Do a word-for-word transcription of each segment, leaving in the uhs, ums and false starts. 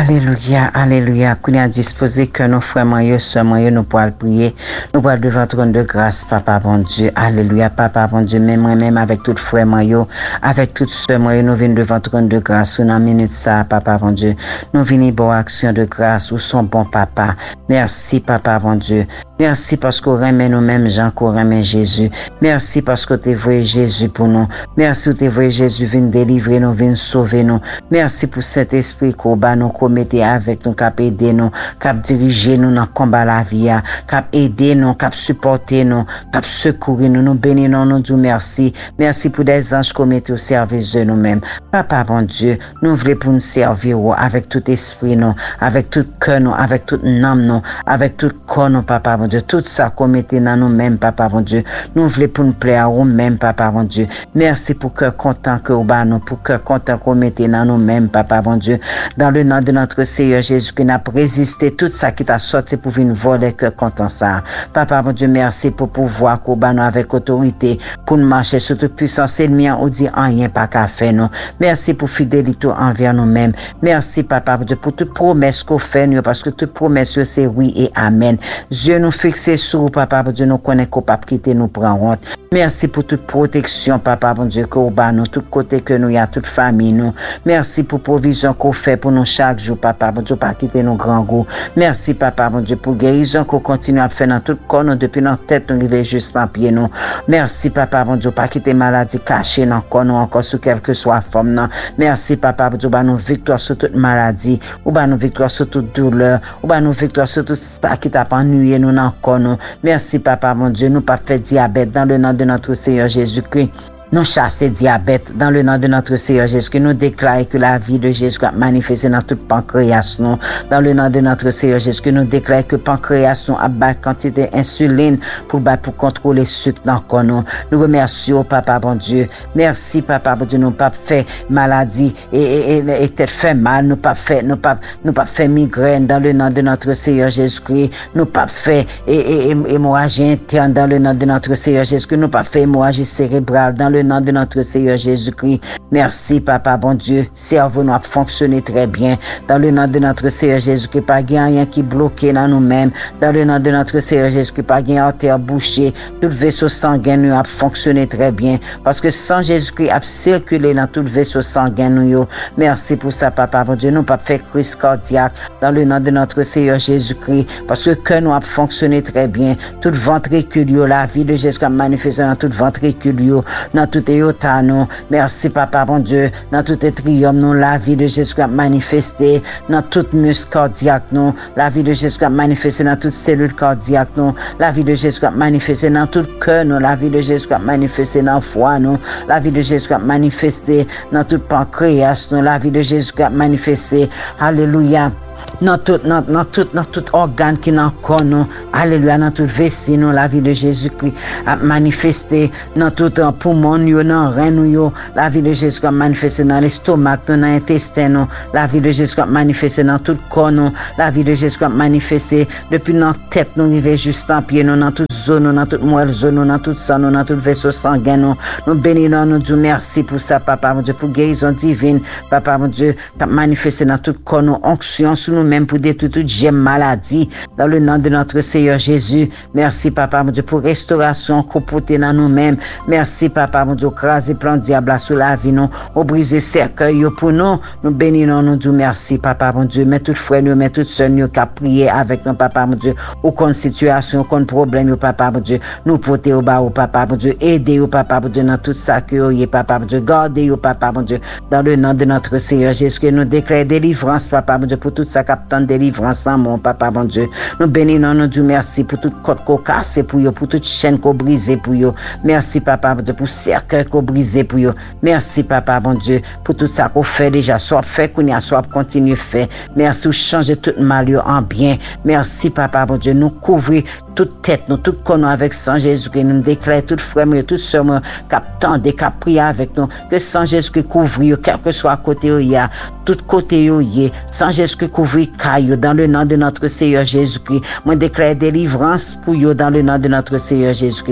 Alléluia, alléluia. Qu'on a disposé que nos frères moyens, sœurs moyens, nous pourrons prier. Nous pourrons devant trône de grâce, Papa bon Dieu. Alléluia, Papa bon Dieu. Même moi-même avec tout frères moyens, avec toutes sœurs moyens, nous venons devant trône de grâce. Nous avons minute ça, Papa bon Dieu. Nous venons pour action de grâce. Où sont bon Papa. Merci, Papa bon Dieu. Merci parce qu'on remet nous-mêmes Jean, qu'on remet Jésus. Merci parce que tu vois Jésus pour nous. Merci que tu vois Jésus vient délivrer nous, vient sauver nous. Merci pour cet esprit qu'on bat nous, qu'on mette avec nous, cap aider nous, cap diriger nous dans le combat la vie, cap aider nous, cap supporter nous, cap secourir nous, nous bénissons, nous disons merci. Merci pour des anges qu'on mette au service de nous-mêmes. Papa bon Dieu, nous voulons pour nous servir avec tout esprit nous, avec tout cœur nous, avec toute âme nous, avec tout corps nous, Papa bon Dieu. Tout ça qu'on mette dans nous-mêmes, Papa bon Dieu. Nous voulons pour nous plaire à nous-mêmes, Papa bon Dieu. Merci pour cœur content que nous nous, pour cœur content qu'on mette dans nous-mêmes, Papa bon Dieu. Dans le nom de notre Seigneur Jésus, qui n'a résisté tout ça qui t'a sorti pour venir voler cœur content ça. Papa bon Dieu, merci pour pouvoir qu'on nous avec autorité, pour nous marcher sous toute puissance ennemie, on dit rien pas qu'à faire nous. Merci pour fidélité envers nous-mêmes. Merci, Papa bon Dieu, pour toute promesse qu'on fait nous, parce que toute promesse c'est oui et amen. Dieu nous fixé sur Papa bon Dieu, nous connaît qu'on pas quitter nous prendre honte. Merci pour toute protection, Papa bon Dieu, qu'on bat nous, tout côté que nous y a, toute famille nous. Merci pour provision qu'on fait pour nous chaque jour, Papa bon Dieu, pas quitter nos grands goûts. Merci, Papa bon Dieu, pour guérison qu'on continue à faire dans tout corps nous, depuis notre tête nous arriver juste en pied nous. Merci, Papa bon Dieu, pas quitter maladie cachée dans corps nous encore sous quelle que soit forme non. Merci, Papa bon Dieu, bah nous victoire sur toute maladie, ou bah nous victoire sur toute douleur, ou bah nous victoire sur tout ça qui t'a ennuyé nous dans corps nous. Merci, Papa mon Dieu, nous pas fait diabète dans le nom de notre Seigneur Jésus-Christ. Nous chassons diabète dans le nom de notre Seigneur Jésus, que nous déclarons que la vie de Jésus a manifesté dans tout pancréas nous. Dans le nom de notre Seigneur Jésus, que nous déclarons que pancréas nous a bas quantité d'insuline pour bas pour contrôler le sucre dans le corps nous. Nous remercions Papa bon Dieu. Merci Papa bon Dieu, nous pas fait maladie et et et, et tête fait mal, nous pas fait nous pas nous pas fait migraine dans le nom de notre Seigneur Jésus-Christ. Nous pas fait et et hémorragie interne dans le nom de notre Seigneur Jésus, que nous pas fait hémorragie cérébrale dans le nom de notre Seigneur Jésus-Christ. Merci, Papa, bon Dieu. Cerveau nous a fonctionné très bien. Dans le nom de notre Seigneur Jésus-Christ, pas rien qui bloqué dans nous-mêmes. Dans le nom de notre Seigneur Jésus-Christ, pas rien artère bouchée. Tout le vaisseau sanguin nous a fonctionné très bien. Parce que sans Jésus-Christ a circulé dans tout le vaisseau sanguin nous. Merci pour ça, Papa, bon Dieu. Nous pas fait crise cardiaque. Dans le nom de notre Seigneur Jésus-Christ. Parce que cœur nous a fonctionné très bien. Tout ventricule, la vie de Jésus a manifesté dans tout ventricule, dans tout éota nous. Merci Papa bon Dieu, dans tout triome nous, la vie de Jésus a manifesté dans tout muscle cardiaque nous, la vie de Jésus a manifesté dans toute cellule cardiaque nous, la vie de Jésus a manifesté dans tout cœur nous, la vie de Jésus a manifesté dans foie nous, la vie de Jésus a manifesté dans tout pancréas nous, la vie de Jésus a manifesté. Alléluia. Dans tout, dans, dans tout, dans tout organe qui n'a corps nous, alléluia, dans tout vessie nous, la vie de Jésus-Christ a manifesté, dans tout poumon nous, dans rein nous, la vie de Jésus a manifesté dans l'estomac nous, dans l'intestin nous, la vie de Jésus a manifesté dans tout corps nous, la vie de Jésus a manifesté depuis notre tête nous, arrivé juste en pied nous, dans toute zone nous, dans toute moelle zone nous, dans tout sang nous, dans tout vaisseau sanguin nous, nous bénissons, nous disons merci pour ça, Papa mon Dieu, pour guérison divine, Papa mon Dieu, t'as manifesté dans tout corps nous, onction sur nous même pour détruire toute gemme maladie dans le nom de notre Seigneur Jésus. Merci Papa mon Dieu pour restauration qu'on porte dans nous-mêmes. Merci Papa mon Dieu, craser plan diable sur la vie nous, au briser cercueil pour nous. Nous bénissons, nous disons merci Papa mon Dieu. Mais tout frère nous, mais toute sœur nous qui a prié avec nous Papa mon Dieu, aucune situation, aucun problème Papa mon Dieu. Nous porter au bas au Papa mon Dieu, aider au Papa mon Dieu dans tout ça que vous Papa mon Dieu, garder au Papa mon Dieu dans le nom de notre Seigneur Jésus, que nous déclarons délivrance Papa mon Dieu pour tout ça captant délivrance dans mon Papa bon Dieu. Nous bénissons, nous disons merci pour toute côte qu'on casse pour vous, pour toute chaîne qu'on brise pour vous. Merci Papa bon Dieu pour cercueil qu'on brise pour vous. Merci Papa bon Dieu pour tout ça qu'on fait déjà, soit fait qu'on y a, soit continuer faire. Merci pour changer tout mal en bien. Merci Papa bon Dieu, nous couvrir toute tête, nous tout corps avec sang Jésus qui nous déclare toute frère, toute sœur, captant des capri avec nous, que sang Jésus qui couvre, quel que soit côté où il y a, tout côté où il y a, sang Jésus qui couvre caillou dans le nom de notre Seigneur Jésus-Christ. Moi déclare délivrance pour vous dans le nom de notre Seigneur Jésus-Christ.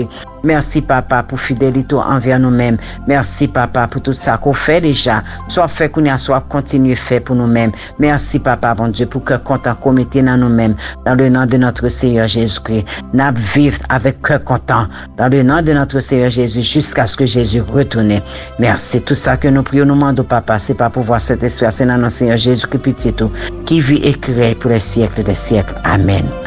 Merci, papa, pour fidélité envers nous-mêmes. Merci, papa, pour tout ça qu'on fait déjà. Soit fait qu'on a, soit continuer faire pour nous-mêmes. Merci, papa, bon Dieu, pour que content qu'on mette dans nous-mêmes. Dans le nom de notre Seigneur Jésus-Christ. N'a vivre avec cœur content. Dans le nom de notre Seigneur Jésus, jusqu'à ce que Jésus retourne. Merci. Tout ça que nous prions, nous demandons, papa, c'est pas pouvoir cet esprit, c'est dans notre Seigneur Jésus-Christ, petit tout, qui vit et crée pour les siècles des siècles. Amen.